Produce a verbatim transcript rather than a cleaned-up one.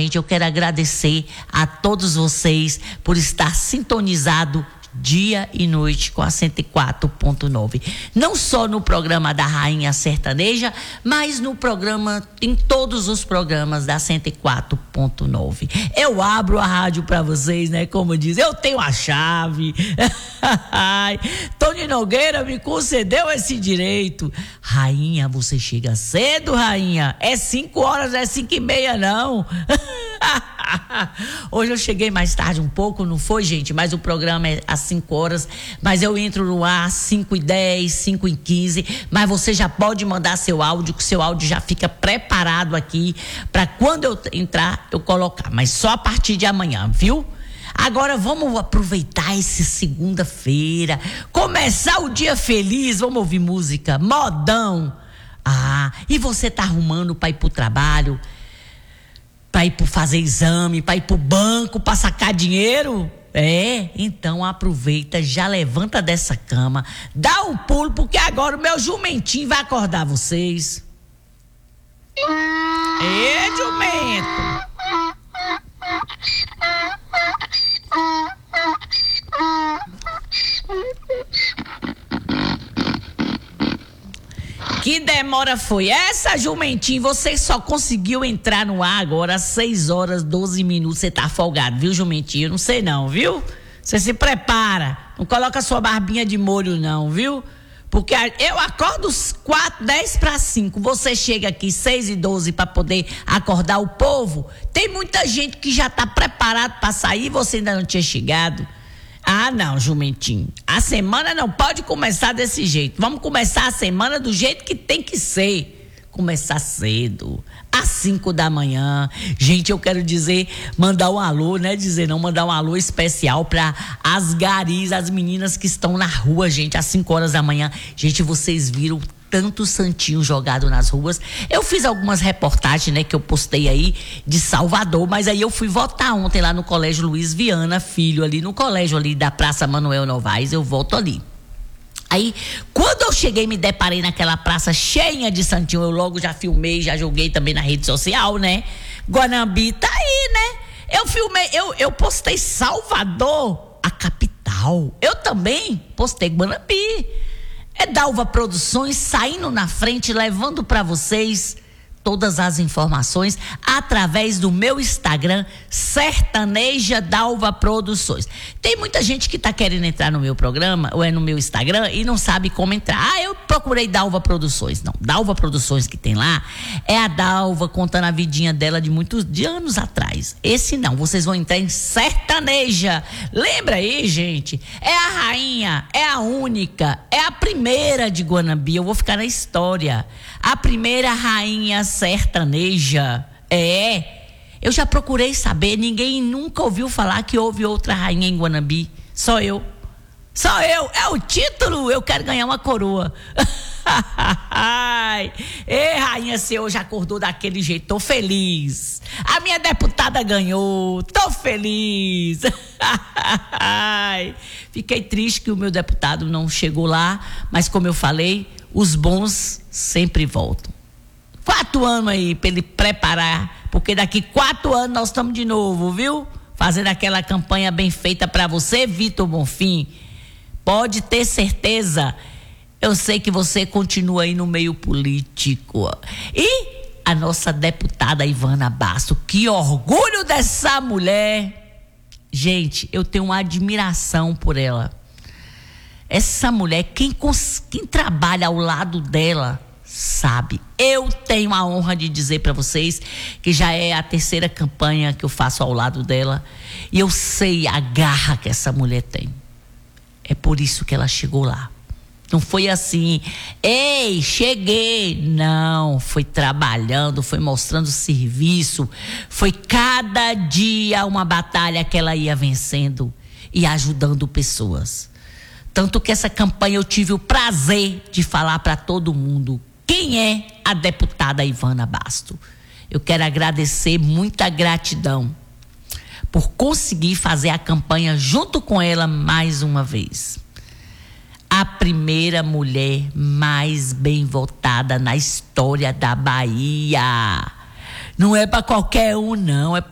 gente. Eu quero agradecer a todos vocês por estar sintonizado dia e noite com a cento e quatro ponto nove. Não só no programa da Rainha Sertaneja, mas no programa, em todos os programas da cento e quatro ponto nove. Eu abro a rádio para vocês, né? Como diz, eu tenho a chave. Tony Nogueira me concedeu esse direito. Rainha, você chega cedo, rainha. É cinco horas, não é cinco e meia, não. Hoje eu cheguei mais tarde um pouco, não foi, gente? Mas o programa é às cinco horas. Mas eu entro no ar às cinco e dez, cinco e quinze. Mas você já pode mandar seu áudio, que seu áudio já fica preparado aqui para quando eu entrar, eu colocar. Mas só a partir de amanhã, viu? Agora vamos aproveitar essa segunda-feira, começar o dia feliz, vamos ouvir música, modão. Ah, e você tá arrumando para ir pro trabalho, para ir pro fazer exame, para ir pro banco, para sacar dinheiro? É, então aproveita, já levanta dessa cama, dá um pulo, porque agora o meu jumentinho vai acordar vocês. Ê, jumento! Que demora foi essa, jumentinho? Você só conseguiu entrar no ar agora às seis horas, doze minutos. Você tá folgado, viu, jumentinho? Eu não sei não, viu? Você se prepara. Não coloca sua barbinha de molho não, viu? Porque eu acordo quatro, dez para cinco. Você chega aqui seis e doze para poder acordar o povo. Tem muita gente que já tá preparado para sair e você ainda não tinha chegado. Ah, não, jumentinho. A semana não pode começar desse jeito. Vamos começar a semana do jeito que tem que ser. Começar cedo, às cinco da manhã. Gente, eu quero dizer, mandar um alô, né? Dizer não, mandar um alô especial para as garis, as meninas que estão na rua, gente, às cinco horas da manhã. Gente, vocês viram tanto santinho jogado nas ruas. Eu fiz algumas reportagens, né, que eu postei aí de Salvador, mas aí eu fui votar ontem lá no Colégio Luiz Viana Filho, ali no colégio ali da Praça Manuel Novaes, eu voto ali. Aí, quando eu cheguei, me deparei naquela praça cheia de santinho, eu logo já filmei, já joguei também na rede social, né? Guanambi tá aí, né? Eu filmei, eu, eu postei Salvador, a capital. Eu também postei Guanambi. É Dalva Produções saindo na frente, levando para vocês todas as informações através do meu Instagram, Sertaneja Dalva Produções. Tem muita gente que tá querendo entrar no meu programa, ou é no meu Instagram, e não sabe como entrar. Ah, eu procurei Dalva Produções. Não, Dalva Produções que tem lá é a Dalva contando a vidinha dela de muitos de anos atrás. Esse não, vocês vão entrar em Sertaneja. Lembra aí, gente? É a rainha, é a única, é a primeira de Guanambi. Eu vou ficar na história. A primeira rainha sertaneja. É. Eu já procurei saber, ninguém nunca ouviu falar que houve outra rainha em Guanambi. Só eu. Só eu. É o título. Eu quero ganhar uma coroa. Ei, rainha, você hoje acordou daquele jeito. Tô feliz. A minha deputada ganhou. Tô feliz. Fiquei triste que o meu deputado não chegou lá, mas como eu falei, os bons sempre voltam. Quatro anos aí para ele preparar, porque daqui quatro anos nós estamos de novo, viu? Fazendo aquela campanha bem feita para você, Vitor Bonfim. Pode ter certeza. Eu sei que você continua aí no meio político. E a nossa deputada Ivana Basto, que orgulho dessa mulher. Gente, eu tenho uma admiração por ela. Essa mulher, quem, quem trabalha ao lado dela, sabe. Eu tenho a honra de dizer para vocês que já é a terceira campanha que eu faço ao lado dela. E eu sei a garra que essa mulher tem. É por isso que ela chegou lá. Não foi assim, ei, cheguei. Não, foi trabalhando, foi mostrando serviço. Foi cada dia uma batalha que ela ia vencendo e ajudando pessoas. Tanto que essa campanha eu tive o prazer de falar para todo mundo quem é a deputada Ivana Basto. Eu quero agradecer, muita gratidão por conseguir fazer a campanha junto com ela mais uma vez. A primeira mulher mais bem votada na história da Bahia. Não é para qualquer um, não, é